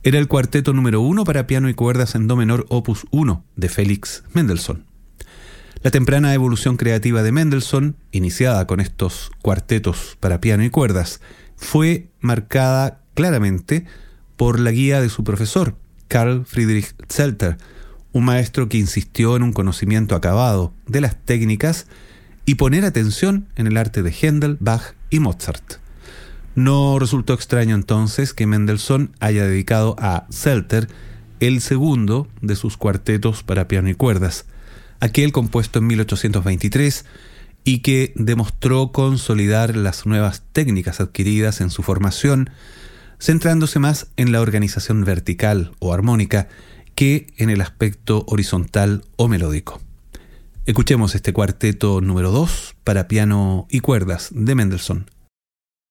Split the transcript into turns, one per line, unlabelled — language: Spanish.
Era el cuarteto número 1 para piano y cuerdas en do menor opus 1 de Félix Mendelssohn. La temprana evolución creativa de Mendelssohn, iniciada con estos cuartetos para piano y cuerdas, fue marcada claramente por la guía de su profesor, Carl Friedrich Zelter, un maestro que insistió en un conocimiento acabado de las técnicas y poner atención en el arte de Händel, Bach y Mozart. No resultó extraño entonces que Mendelssohn haya dedicado a Zelter el segundo de sus cuartetos para piano y cuerdas, aquel compuesto en 1823 y que demostró consolidar las nuevas técnicas adquiridas en su formación, centrándose más en la organización vertical o armónica que en el aspecto horizontal o melódico. Escuchemos este cuarteto número 2 para piano y cuerdas de Mendelssohn,